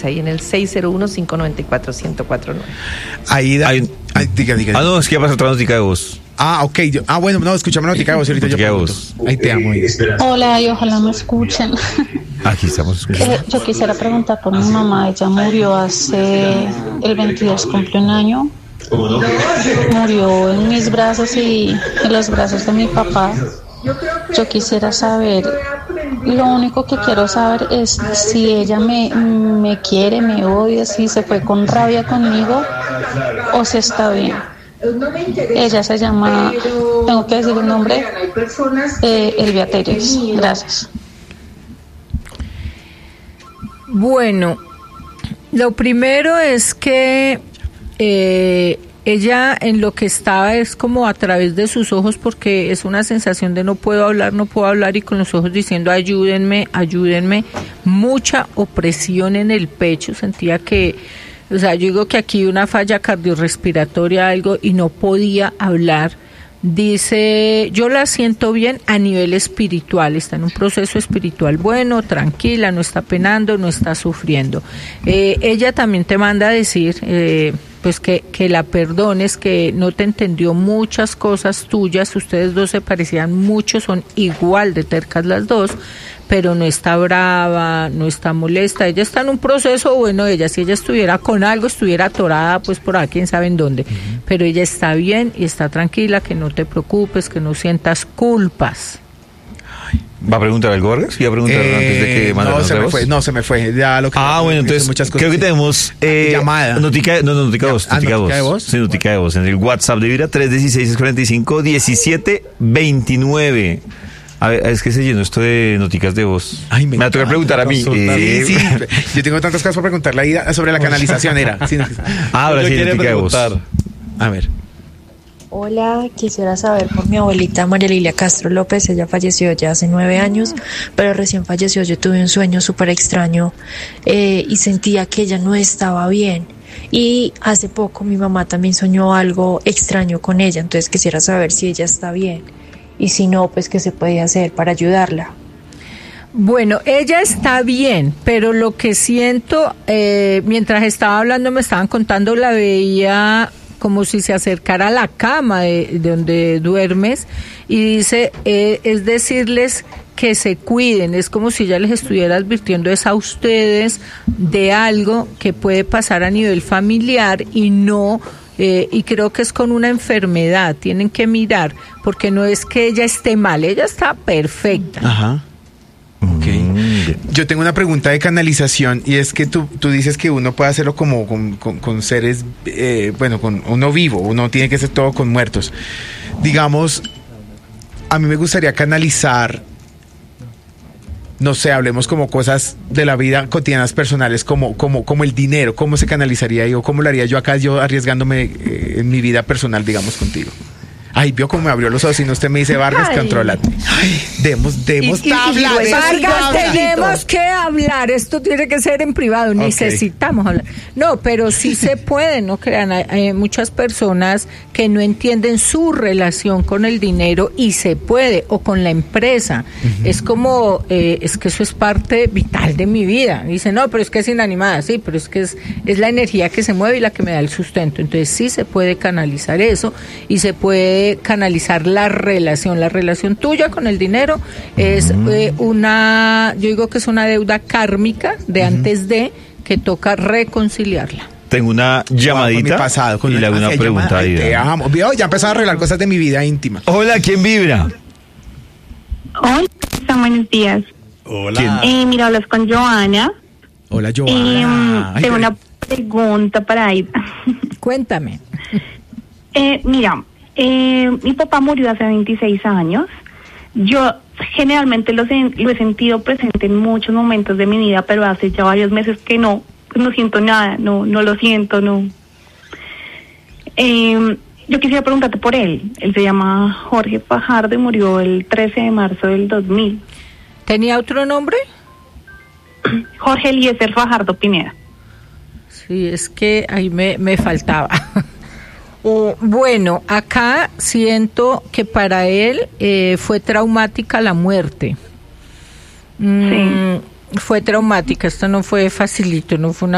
ahí en el 601-594-1049. Diga. No, es que ya pasa otra notica de voz. Ok. Bueno, no, escuchame la notica de voz. Ahorita yo pregunto. Ahí te amo. Hola, y ojalá me escuchen. Aquí estamos escuchando. Yo quisiera preguntar por mi mamá. Ella murió el 22, cumple un año. Murió en mis brazos y en los brazos de mi papá. Yo quisiera saber, lo único que quiero saber es si ella me quiere, me odia, si se fue con rabia conmigo o si está bien. Ella se llama, tengo que decir el nombre, Elvia Teres. Gracias. Bueno, lo primero es que ella en lo que estaba es como a través de sus ojos, porque es una sensación de no puedo hablar, y con los ojos diciendo ayúdenme, mucha opresión en el pecho, sentía que, o sea, yo digo que aquí una falla cardiorrespiratoria, algo, y no podía hablar. Dice, yo la siento bien a nivel espiritual, está en un proceso espiritual bueno, tranquila, no está penando, no está sufriendo. Ella también te manda a decir, pues que la perdones, que no te entendió muchas cosas tuyas, ustedes dos se parecían mucho, son igual de tercas las dos, pero no está brava, no está molesta, ella está en un proceso bueno, si ella estuviera con algo, estuviera atorada, pues por ahí quién sabe en dónde, pero ella está bien y está tranquila, que no te preocupes, que no sientas culpas. ¿Va a preguntar algo, Vargas? ¿Iba a preguntar antes de que mande se me fue. Ya lo que bueno, entonces creo que tenemos llamada. Notica de voz. Sí, notica de voz. En el WhatsApp de Vibra, 316-645-1729. A ver, es que se llenó esto de noticas de voz. Me va a tocar preguntar a mí. Sí. Yo tengo tantas cosas para preguntarle sobre la canalización. Ahora sí, notica de voz. A ver. Hola, quisiera saber por mi abuelita María Lilia Castro López. Ella falleció ya hace 9 años, pero recién falleció. Yo tuve un sueño súper extraño y sentía que ella no estaba bien. Y hace poco mi mamá también soñó algo extraño con ella, entonces quisiera saber si ella está bien y si no, pues qué se puede hacer para ayudarla. Bueno, ella está bien, pero lo que siento, mientras estaba hablando me estaban contando, la veía como si se acercara a la cama de donde duermes, y dice, es decirles que se cuiden, es como si ya les estuviera advirtiendo a ustedes de algo que puede pasar a nivel familiar y no, y creo que es con una enfermedad, tienen que mirar, porque no es que ella esté mal, ella está perfecta. Ajá. Okay. Yo tengo una pregunta de canalización, y es que tú dices que uno puede hacerlo como con seres, con uno vivo, uno tiene que hacer todo con muertos. Digamos, a mí me gustaría canalizar, no sé, hablemos como cosas de la vida cotidianas personales, como el dinero. ¿Cómo se canalizaría yo? ¿Cómo lo haría yo acá, yo arriesgándome en mi vida personal, digamos, contigo? Ay, vio cómo me abrió los ojos y no, usted me dice, Vargas, contrólate. Ay, demos tabla. Vargas, tenemos que hablar, esto tiene que ser en privado, necesitamos hablar. No, pero sí se puede, no crean, hay muchas personas que no entienden su relación con el dinero y se puede, o con la empresa. Es como, es que eso es parte vital de mi vida. Dicen, no, pero es que es inanimada, sí, pero es que es la energía que se mueve y la que me da el sustento. Entonces sí se puede canalizar eso y se puede canalizar la relación tuya con el dinero. Es yo digo que es una deuda kármica de antes de, que toca reconciliarla. Tengo una llamadita y le hago una pregunta ahí. Ya empezó a arreglar cosas de mi vida íntima. Hola, ¿quién vibra? Hola, buenos días. Hola. Mira, hablas con Joana. Hola, Joana. Tengo una pregunta para Ida. Cuéntame. Mira, mi papá murió hace 26 años. Yo generalmente lo he sentido presente en muchos momentos de mi vida, pero hace ya varios meses que no siento nada, no lo siento, no. Yo quisiera preguntarte por él. Él se llama Jorge Fajardo y murió el 13 de marzo del 2000. ¿Tenía otro nombre? Jorge Eliezer Fajardo Pineda. Sí, es que ahí me faltaba. Bueno, acá siento que para él fue traumática la muerte. Sí. Fue traumática, esto no fue facilito, no fue una